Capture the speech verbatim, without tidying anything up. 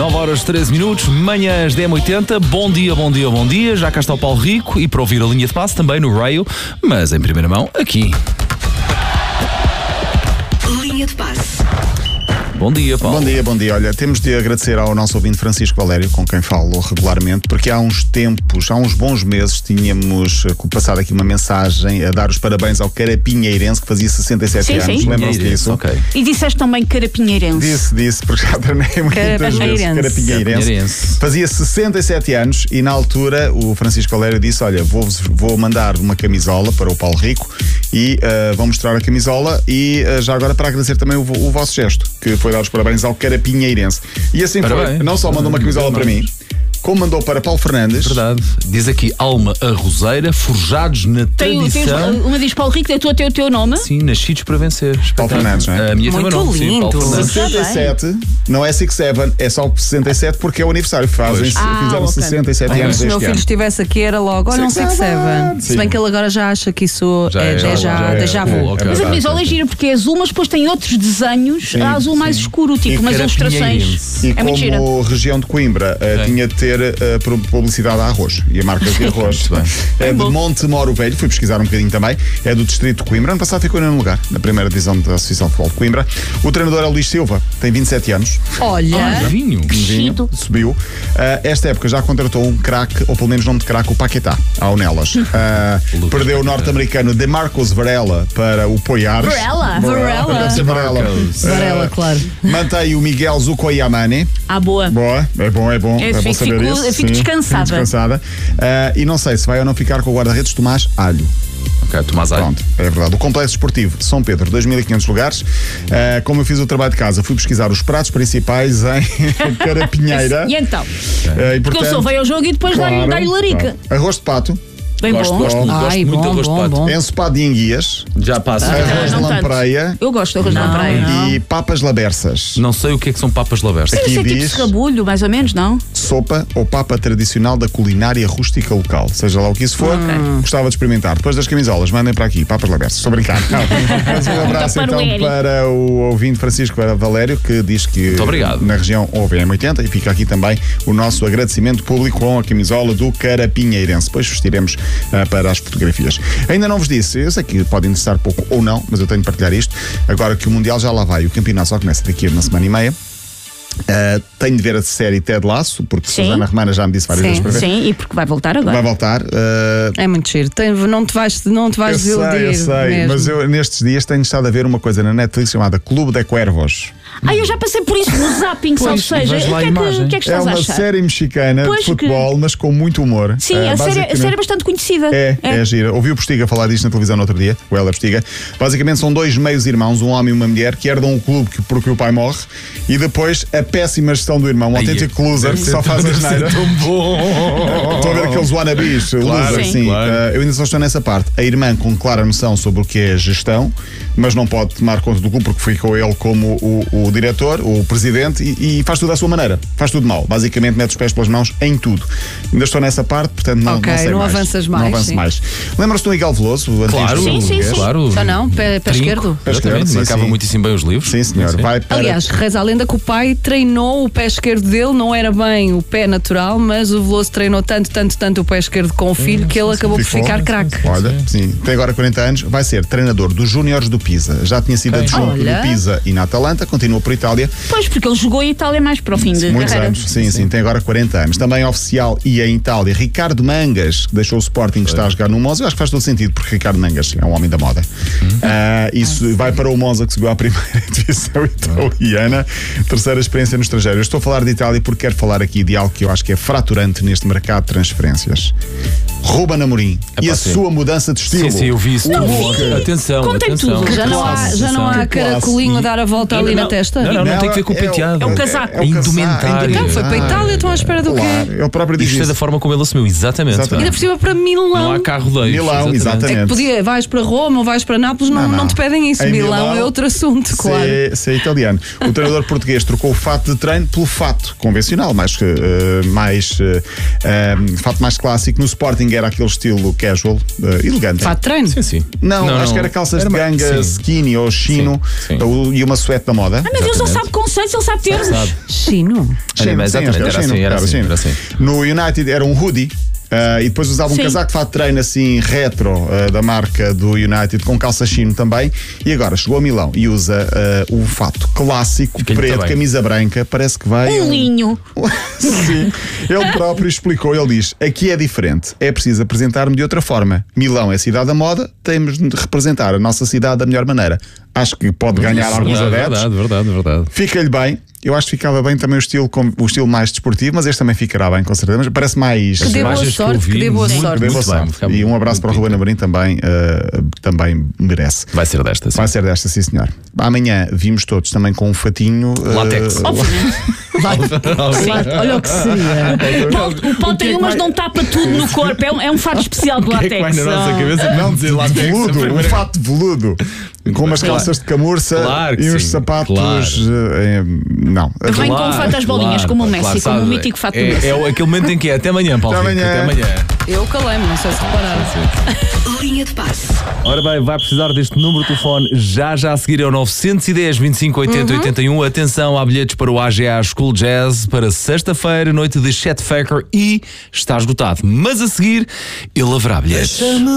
nove horas treze minutos, manhãs D M oitenta. Bom dia, bom dia, bom dia. Já cá está o Paulo Rico e para ouvir a linha de passe também no Raio, mas em primeira mão, aqui. Linha de passe. Bom dia, Paulo. Bom dia, bom dia. Olha, temos de agradecer ao nosso ouvinte Francisco Valério, com quem falo regularmente, porque há uns tempos, há uns bons meses, tínhamos passado aqui uma mensagem a dar os parabéns ao Carapinheirense, que fazia sessenta e sete sim, anos. sim. Lembram-se disso? Ok. E disseste também Carapinheirense. Disse, disse, porque já treinei muitas vezes. Carapinheirense. Carapinheirense. Fazia sessenta e sete anos e na altura o Francisco Valério disse: olha, vou, vou mandar uma camisola para o Paulo Rico e uh, vou mostrar a camisola e uh, já agora para agradecer também o, o vosso gesto, que foi dar os parabéns ao Carapinheirense. E assim Parabéns. foi. Não só mandou uma camisola para mim, como mandou para Paulo Fernandes. Verdade. Diz aqui Alma Arrozeira, forjados na Tem, tradição. tens, uma diz Paulo Rico, deu-te o teu nome? Sim, nascidos para vencer. Paulo Fernandes, não é? A minha Muito também não. Sim, lindo. Paulo Fernandes. sessenta e sete, não é sessenta e sete, é só sessenta e sete porque é o aniversário. Fazem, Ah, fizeram ok. sessenta e sete Ok. anos Se o meu este filho ano. estivesse aqui era logo, olha, um Six Six Seven. Sim. Se bem que ele agora já acha que isso Já é é, déjà já é. déjà vu. Cool, ok. Mas a verdade, camisola é sim. gira porque é azul, mas depois tem outros desenhos Sim, a azul mais sim. escuro, tipo E umas ilustrações. Carapinheirense. E É muito gira. como região de Coimbra uh, Sim. tinha de ter uh, publicidade a arroz e a marca de arroz. É de bom. Monte Moro Velho, fui pesquisar um bocadinho também. É do distrito de Coimbra. Ano passado ficou em nono lugar na primeira divisão da Associação de Futebol de Coimbra. O treinador é o Luís Silva, tem vinte e sete anos. Olha, Vinho. Chido. Subiu. Uh, esta época já contratou um craque, ou pelo menos nome de craque, o Paquetá, ao Nelas. Uh, Lucas perdeu o Paquetá. norte-americano DeMarcus Varela para o Poiares. Varela? Varela. Deve ser Varela. Marcos. Varela, Uh, claro. Mantém o Miguel Zucoyamane. Ah, boa. Boa, é bom, é bom. Eu é bom fico- saber fico- isso. eu fico Sim, descansada. descansada. Uh, e não sei se vai ou não ficar com o guarda-redes Tomás Alho. Ok, Tomás Alho. Pronto, é verdade. O Complexo Esportivo de São Pedro, dois mil e quinhentos lugares. Uh, como eu fiz o trabalho de casa, fui pesquisar os pratos principais em Carapinheira. E então? Uh, e, Porque eu portanto, sou veio ao jogo e depois claro, dá-lhe dá-lhe larica. claro. Arroz de pato, Bem Gosto, bom. gosto, gosto Ai, muito de bom, arroz de bom, pato. bom. ensopado de enguias, Já passa. arroz de não tanto. lampreia Eu gosto de arroz de lampreia. e papas labersas. Não sei o que é que são papas labersas. Aqui Isso é tipo diz- serrabulho, mais ou menos, não? Sopa ou papa tradicional da culinária rústica local. Seja lá o que isso for, gostava de experimentar. Depois das camisolas, mandem para aqui, papas labersas. Estou a brincar. Não. Mas um abraço Para o então Eri. para o ouvinte Francisco Valério, que diz que Muito obrigado. na região houve M oitenta, e fica aqui também o nosso agradecimento público com a camisola do Carapinheirense. Depois vestiremos ah, para as fotografias. Ainda não vos disse, eu sei que pode interessar pouco ou não, mas eu tenho de partilhar isto. Agora que o Mundial já lá vai, o campeonato só começa daqui a uma semana e meia. Uh, tenho de ver a série Ted Lasso, porque Sim. Susana Romana já me disse várias Sim. vezes para ver. Sim, e porque vai voltar agora. Vai voltar. uh, É muito giro. Tem- não te vais, não te vais eu desiludir. sei, eu sei, mesmo. mas eu nestes dias tenho estado a ver uma coisa na Netflix chamada Clube de Cuervos. Ah, eu já passei por isso no zapping, salvo Pois, seja. vejo O lá que, a é que, imagem. o que é que É estás a uma achar? série mexicana Pois de futebol, mas com muito humor. Sim, Uh, a, série, a basicamente- série é bastante conhecida. É, é, gira. Ouvi o Postiga falar disto na televisão no outro dia, o Heller Postiga. Basicamente são dois meios irmãos, um homem e uma mulher, que herdam um clube que- porque o pai morre, e depois a péssima gestão do irmão, um Ai, autêntico é- loser que só faz as neiras. Tão bom. Estou a ver aqueles wannabes, Claro, loser, sim. sim. Claro. Uh, eu ainda só estou nessa parte. A irmã com clara noção sobre o que é gestão, mas não pode tomar conta do clube porque ficou ele como o, o diretor, o presidente, e, e faz tudo à sua maneira. Faz tudo mal. Basicamente mete os pés pelas mãos em tudo. Ainda estou nessa parte, portanto não, Ok, não sei não mais. avanças Não mais, avanço sim. mais. Lembra-se do Miguel Veloso, o antigo Claro, jogador Sim, sim, português? sim. claro. Já não? Pé, pé Trinco. esquerdo? Pé esquerdo, Exatamente, sim, marcava sim. muitíssimo bem os livros. Sim, senhor. Sim. Vai para... Aliás, reza a lenda que o pai treinou o pé esquerdo dele, não era bem o pé natural, mas o Veloso treinou tanto, tanto, tanto o pé esquerdo com o filho que ele acabou por Ficou. ficar craque. Olha, sim, tem agora quarenta anos, vai ser treinador dos Júniores do Pisa. Já tinha sido Ok. adjunto Olha. do Pisa e na Atalanta, continua por Itália. Pois, porque ele jogou em Itália mais para o fim de Muitos carreira. anos, sim, sim, tem agora quarenta anos. Também oficial e em Itália, Ricardo Mangas, que deixou o Sporting, que está a jogar no Monza. Eu acho que faz todo sentido, porque Ricardo Mangas é um homem da moda. Ah, isso vai para o Monza, que subiu à primeira divisão italiana. Terceira experiência no estrangeiro. Eu estou a falar de Itália porque quero falar aqui de algo que eu acho que é fraturante neste mercado de transferências. Ruben Amorim É e pá, a sim. sua mudança de estilo. Sim, sim, eu vi isso Não tudo. vi. Atenção, Contem atenção. tudo. Já não há, já não há Que classe. caracolinho a dar a volta Não, ali não, na testa? Não, não, não, Não, tem que ver com o é o- penteado. é o casaco. É o Indumentária. Então, foi para a Itália, estão à espera do quê? Claro, ele próprio diz Isto é isso. da forma como ele assumiu, exatamente. Exatamente. Ainda por cima para Milão. Não há carro dois. Milão, exatamente. É que podia, vais para Roma ou vais para Nápoles, não, Não, não. não. te pedem isso. Em Milão, Milão, é outro assunto, claro. Se, se é italiano. O treinador português trocou o fato de treino pelo fato convencional, mais, uh, mais uh, um, fato mais clássico. No Sporting smoking era aquele estilo casual, uh, elegante. Fato de treino. Sim, sim. Não, Não, acho não. que era calças Era de mais- ganga sim. skinny ou chino Sim, sim. uh, e uma suéte da moda. Ai meu Deus, ele sabe conceitos, ele sabe termos. Sabe? Chino. Chino, mas sim, exatamente, acho que era chino, assim, era assim, chino. era assim. No United era um hoodie. Uh, e depois usava um Sim. casaco de fato de treino assim retro uh, da marca do United com calça chino também. E agora chegou a Milão e usa uh, o fato clássico, Fica-lhe preto, também. camisa branca. Parece que vai. Um linho. Sim, ele próprio explicou. Ele diz: aqui é diferente, é preciso apresentar-me de outra forma. Milão é a cidade da moda, temos de representar a nossa cidade da melhor maneira. Acho que pode ganhar alguns Verdade, adeptos. verdade, verdade, verdade. Fica-lhe bem. Eu acho que ficava bem também o estilo, com- o estilo mais desportivo, mas este também ficará bem, com certeza. Mas parece mais. Que dê boa imagens que eu sorte, vi, que dê boa muito, sorte. Bem, muito boa bem, sorte. ficava E um abraço muito para o Ruben Amorim também, uh, também merece. Vai ser desta, sim. Vai ser desta, sim senhor. Amanhã vimos todos também com um fatinho. uh, Látex. Obviamente. Olha o que seria. O Paulo- O Paulo tem umas, não tapa tudo no corpo. É um, é um fato especial de O que é que vai látex. na nossa Ah. cabeça? Não dizer látex. veludo, um fato de veludo. Com umas Claro. calças de camurça Claro que e uns sim, sapatos. claro. uh, eh, não. Vem com fato às bolinhas, como o Messi, claro, como o sabe, mítico fato do é, Messi. é o- aquele momento em que é até amanhã, Paulo. Até Rico, amanhã. Até amanhã. Eu calei-me, não sei se repararam. Linha de passe. Ora bem, vai precisar deste número de telefone já já a seguir é o nove um zero, vinte e cinco, oitenta, oitenta e um. Atenção, há bilhetes para o A G A School Jazz para sexta-feira, noite de Chet Faker e está esgotado. Mas a seguir, ele haverá bilhetes.